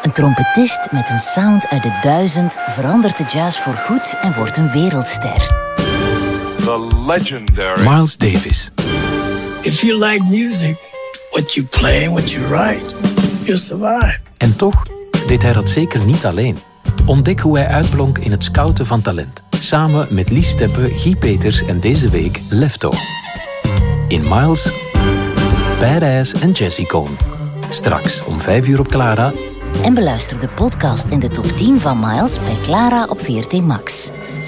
Een trompetist met een sound uit de 1000 verandert de jazz voorgoed en wordt een wereldster. The legendary Miles Davis. If you like music, what you play, what you write, you'll survive. En toch deed hij dat zeker niet alleen. Ontdek hoe hij uitblonk in het scouten van talent. Samen met Lies Steppe, Guy Peters en deze week Lefto. In Miles, Badass en Jazzy Cohn. Straks om 5 op Clara. En beluister de podcast in de top 10 van Miles bij Clara op VRT Max.